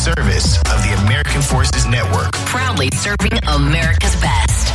service of the American Forces Network. Proudly serving America's best.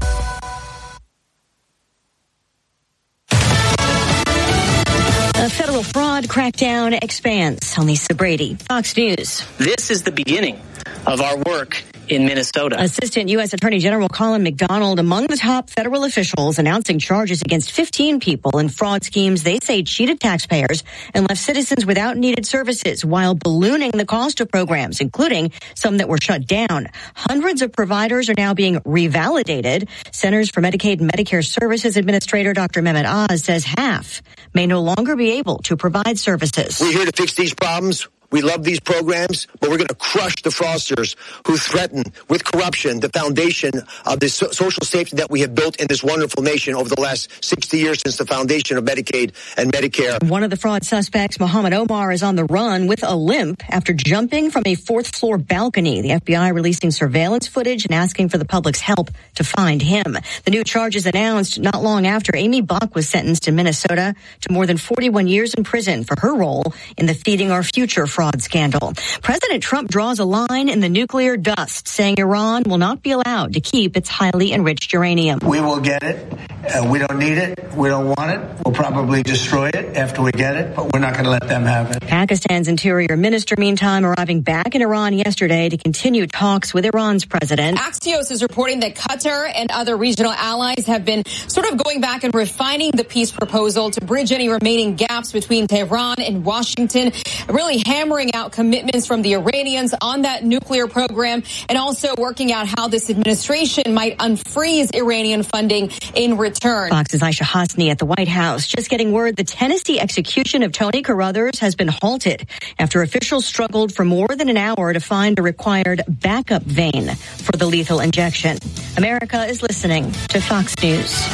A federal fraud crackdown expands. On Lisa Brady, Fox News. This is the beginning of our work in Minnesota. Assistant U.S. Attorney General Colin McDonald among the top federal officials announcing charges against 15 people in fraud schemes they say cheated taxpayers and left citizens without needed services while ballooning the cost of programs, including some that were shut down. Hundreds of providers are now being revalidated. Centers for Medicaid and Medicare Services Administrator Dr. Mehmet Oz says half may no longer be able to provide services. We're here to fix these problems. We love these programs, but we're going to crush the fraudsters who threaten with corruption the foundation of the social safety that we have built in this wonderful nation over the last 60 years since the foundation of Medicaid and Medicare. One of the fraud suspects, Mohammed Omar, is on the run with a limp after jumping from a fourth-floor balcony. The FBI releasing surveillance footage and asking for the public's help to find him. The new charges announced not long after Amy Bach was sentenced in Minnesota to more than 41 years in prison for her role in the Feeding Our Future fraud scandal. President Trump draws a line in the nuclear dust, saying Iran will not be allowed to keep its highly enriched uranium. We will get it. We don't need it. We don't want it. We'll probably destroy it after we get it, but we're not going to let them have it. Pakistan's interior minister, meantime, arriving back in Iran yesterday to continue talks with Iran's president. Axios is reporting that Qatar and other regional allies have been sort of going back and refining the peace proposal to bridge any remaining gaps between Tehran and Washington, really hammering out commitments from the Iranians on that nuclear program and also working out how this administration might unfreeze Iranian funding in return. Fox's Aisha Hasni at the White House just getting word the Tennessee execution of Tony Carruthers has been halted after officials struggled for more than an hour to find a required backup vein for the lethal injection. America is listening to Fox News.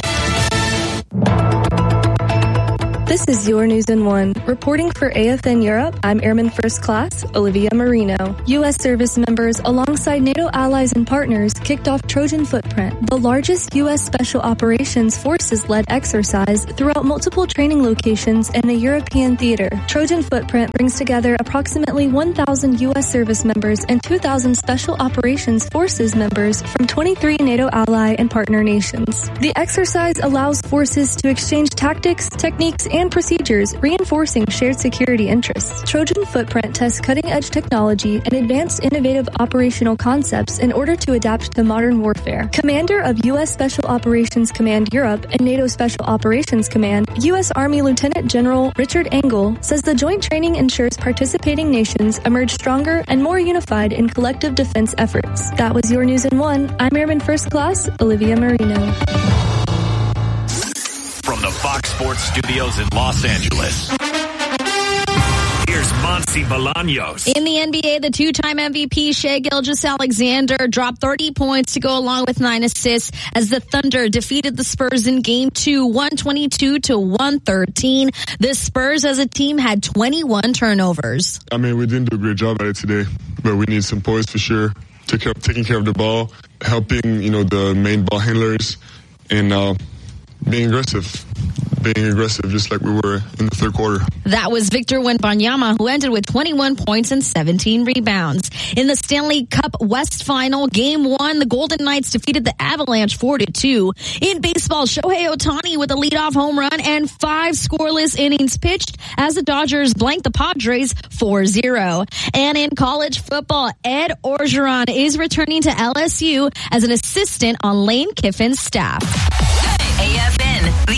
This is Your News in One. Reporting for AFN Europe, I'm Airman First Class Olivia Marino. U.S. service members alongside NATO allies and partners kicked off Trojan Footprint, the largest U.S. Special Operations Forces-led exercise throughout multiple training locations in a European theater. Trojan Footprint brings together approximately 1,000 U.S. service members and 2,000 Special Operations Forces members from 23 NATO ally and partner nations. The exercise allows forces to exchange tactics, techniques, and procedures, reinforcing shared security interests. Trojan Footprint tests cutting-edge technology and advanced innovative operational concepts in order to adapt to modern warfare. Commander of U.S. Special Operations Command Europe and NATO Special Operations Command, U.S. Army Lieutenant General Richard Engel, says the joint training ensures participating nations emerge stronger and more unified in collective defense efforts. That was Your News in One. I'm Airman First Class Olivia Marino. From the Fox Sports Studios in Los Angeles, here's Monty Bolaños. In the NBA, the two-time MVP Shai Gilgeous-Alexander dropped 30 points to go along with 9 assists as the Thunder defeated the Spurs in Game 2, 122-113. The Spurs as a team had 21 turnovers. I mean, we didn't do a great job at it today, but we need some poise for sure. Taking care of the ball, helping, the main ball handlers, and being aggressive just like we were in the third quarter. That was Victor Wembanyama, who ended with 21 points and 17 rebounds. In the Stanley Cup West Final, Game 1, the Golden Knights defeated the Avalanche 4-2. In baseball, Shohei Ohtani with a leadoff home run and 5 scoreless innings pitched as the Dodgers blanked the Padres 4-0. And in college football, Ed Orgeron is returning to LSU as an assistant on Lane Kiffin's staff. AFN, the